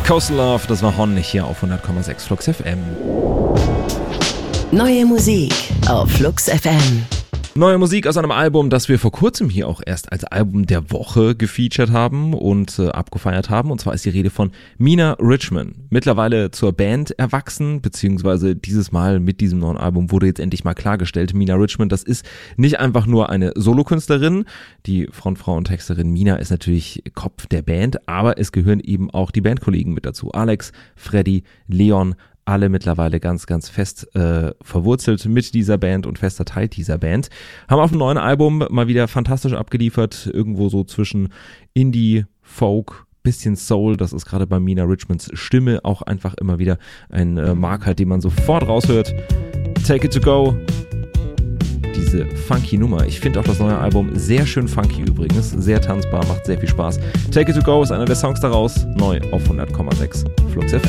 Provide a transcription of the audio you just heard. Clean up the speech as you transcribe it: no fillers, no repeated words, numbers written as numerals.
Coastal Love, das war Hon hier auf 100,6 Flux FM. Neue Musik auf Flux FM. Neue Musik aus einem Album, das wir vor kurzem hier auch erst als Album der Woche gefeatured haben und abgefeiert haben. Und zwar ist die Rede von Mina Richman. Mittlerweile zur Band erwachsen, beziehungsweise dieses Mal mit diesem neuen Album wurde jetzt endlich mal klargestellt. Mina Richman, das ist nicht einfach nur eine Solokünstlerin. Die Frontfrau und Texterin Mina ist natürlich Kopf der Band, aber es gehören eben auch die Bandkollegen mit dazu. Alex, Freddy, Leon, alle mittlerweile ganz, ganz fest verwurzelt mit dieser Band und fester Teil dieser Band. Haben auf dem neuen Album mal wieder fantastisch abgeliefert, irgendwo so zwischen Indie, Folk, bisschen Soul. Das ist gerade bei Mina Richmans Stimme auch einfach immer wieder ein Marker, den man sofort raushört. Take It To Go. Diese funky Nummer. Ich finde auch das neue Album sehr schön funky übrigens. Sehr tanzbar, macht sehr viel Spaß. Take It To Go ist einer der Songs daraus. Neu auf 100,6 Flux FM.